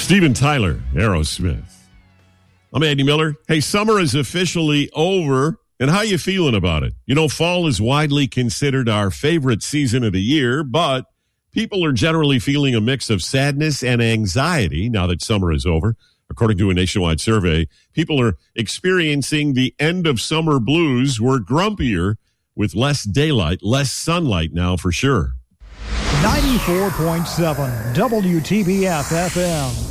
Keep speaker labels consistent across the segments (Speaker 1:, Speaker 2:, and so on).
Speaker 1: Steven Tyler, Aerosmith. I'm Andy Miller. Hey, summer is officially over, and how you feeling about it? You know, fall is widely considered our favorite season of the year, but people are generally feeling a mix of sadness and anxiety now that summer is over. According to a nationwide survey, people are experiencing the end of summer blues. We're grumpier with less daylight, less sunlight now for sure.
Speaker 2: 94.7 WTBF FM.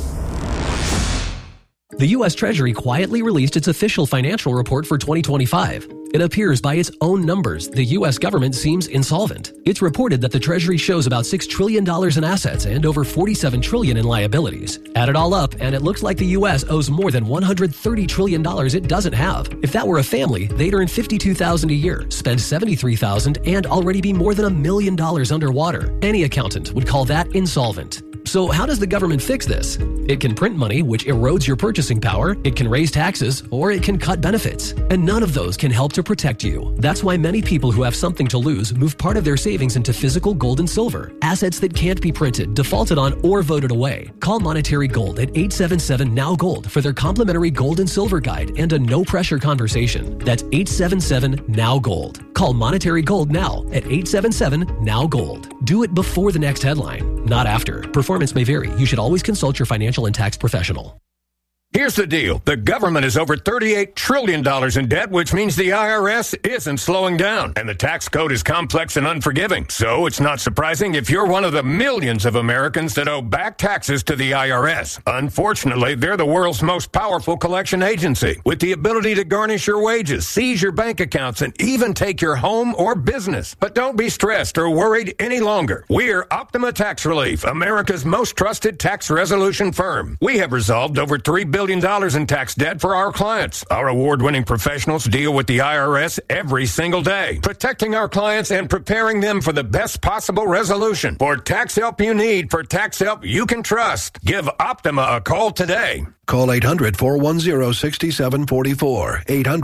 Speaker 3: The U.S. Treasury quietly released its official financial report for 2025. It appears by its own numbers, the U.S. government seems insolvent. It's reported that the Treasury shows about $6 trillion in assets and over $47 trillion in liabilities. Add it all up, and it looks like the U.S. owes more than $130 trillion it doesn't have. If that were a family, they'd earn $52,000 a year, spend $73,000, and already be more than $1 million underwater. Any accountant would call that insolvent. So how does the government fix this? It can print money, which erodes your purchasing power, it can raise taxes, or it can cut benefits. And none of those can help to protect you. That's why many people who have something to lose move part of their savings into physical gold and silver, assets that can't be printed, defaulted on, or voted away. Call Monetary Gold at 877-NOW-GOLD for their complimentary gold and silver guide and a no-pressure conversation. That's 877-NOW-GOLD. Call Monetary Gold now at 877-NOW-GOLD. Do it before the next headline, not after. Performance may vary. You should always consult your financial and tax professional.
Speaker 4: Here's the deal. The government is over $38 trillion in debt, which means the IRS isn't slowing down. And the tax code is complex and unforgiving. So it's not surprising if you're one of the millions of Americans that owe back taxes to the IRS. Unfortunately, they're the world's most powerful collection agency, with the ability to garnish your wages, seize your bank accounts, and even take your home or business. But don't be stressed or worried any longer. We're Optima Tax Relief, America's most trusted tax resolution firm. We have resolved over $3 billion in tax debt for our clients. Our award-winning professionals deal with the IRS every single day, protecting our clients and preparing them for the best possible resolution. For tax help you need, for tax help you can trust, give Optima a call today.
Speaker 5: Call 800-410-6744.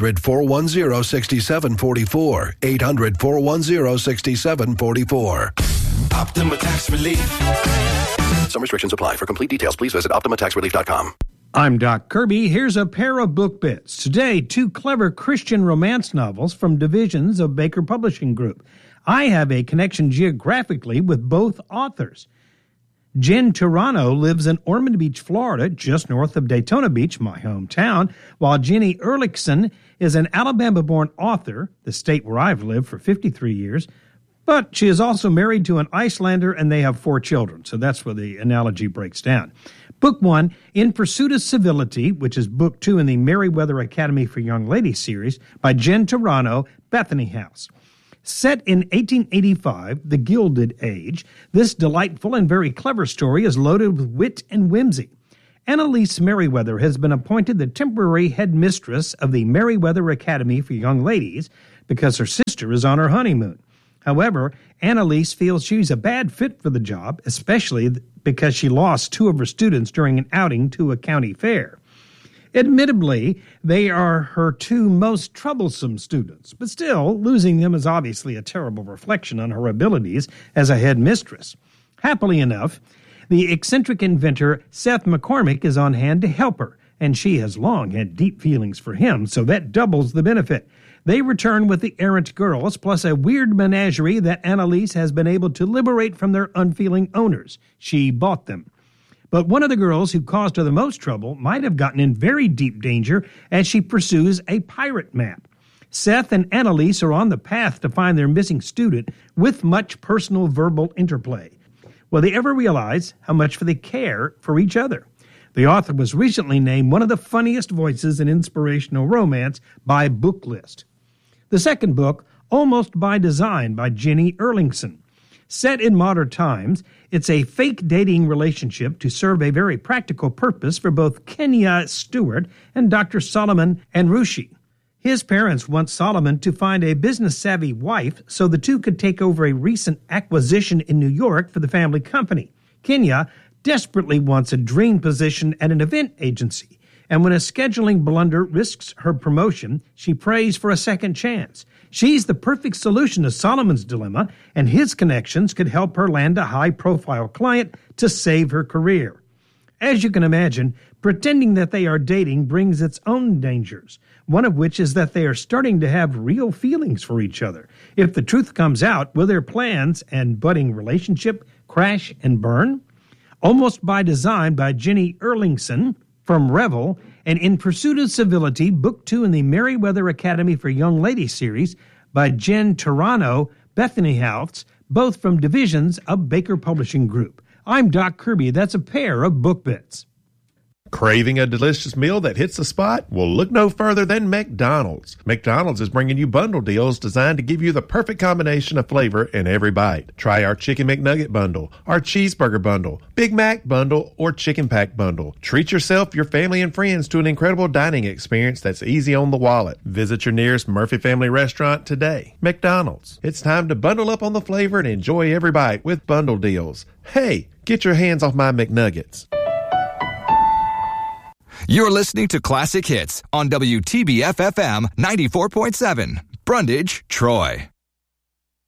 Speaker 5: 800-410-6744. 800-410-6744.
Speaker 6: Optima Tax Relief.
Speaker 5: Some restrictions apply. For complete details, please visit OptimaTaxRelief.com.
Speaker 2: I'm Doc Kirby. Here's a pair of book bits. Today, two clever Christian romance novels from divisions of Baker Publishing Group. I have a connection geographically with both authors. Jen Turano lives in Ormond Beach, Florida, just north of Daytona Beach, my hometown, while Jenny Erlichson is an Alabama-born author, the state where I've lived for 53 years, but she is also married to an Icelander and they have 4 children, so that's where the analogy breaks down. Book 1, In Pursuit of Civility, which is Book 2 in the Meriwether Academy for Young Ladies series, by Jen Turano, Bethany House. Set in 1885, the Gilded Age, this delightful and very clever story is loaded with wit and whimsy. Annalise Meriwether has been appointed the temporary headmistress of the Meriwether Academy for Young Ladies because her sister is on her honeymoon. However, Annalise feels she's a bad fit for the job, especially because she lost 2 of her students during an outing to a county fair. Admittedly, they are her 2 most troublesome students, but still, losing them is obviously a terrible reflection on her abilities as a headmistress. Happily enough, the eccentric inventor Seth MacCormick is on hand to help her, and she has long had deep feelings for him, so that doubles the benefit. They return with the errant girls, plus a weird menagerie that Annalise has been able to liberate from their unfeeling owners. She bought them. But one of the girls who caused her the most trouble might have gotten in very deep danger as she pursues a pirate map. Seth and Annalise are on the path to find their missing student with much personal verbal interplay. Will they ever realize how much they care for each other? The author was recently named one of the funniest voices in inspirational romance by Booklist. The second book, Almost by Design by Jenny Erlichson. Set in modern times, it's a fake dating relationship to serve a very practical purpose for both Kenya Stewart and Dr. Solomon Anrushi. His parents want Solomon to find a business-savvy wife so the two could take over a recent acquisition in New York for the family company. Kenya desperately wants a dream position at an event agency, and when a scheduling blunder risks her promotion, she prays for a second chance. She's the perfect solution to Solomon's dilemma, and his connections could help her land a high-profile client to save her career. As you can imagine, pretending that they are dating brings its own dangers, one of which is that they are starting to have real feelings for each other. If the truth comes out, will their plans and budding relationship crash and burn? Almost by Design by Jenny Erlingson from Revel, and In Pursuit of Civility, Book 2 in the Merriweather Academy for Young Ladies series by Jen Turano, Bethany House, both from divisions of Baker Publishing Group. I'm Doc Kirby. That's a pair of Book Bits.
Speaker 6: Craving a delicious meal that hits the spot? Well, look no further than McDonald's. McDonald's is bringing you bundle deals designed to give you the perfect combination of flavor in every bite. Try our Chicken McNugget bundle, our Cheeseburger bundle, Big Mac bundle, or Chicken Pack bundle. Treat yourself, your family, and friends to an incredible dining experience that's easy on the wallet. Visit your nearest Murphy Family restaurant today. McDonald's. It's time to bundle up on the flavor and enjoy every bite with bundle deals. Hey, get your hands off my McNuggets.
Speaker 7: You're listening to Classic Hits on WTBF-FM 94.7, Brundage, Troy.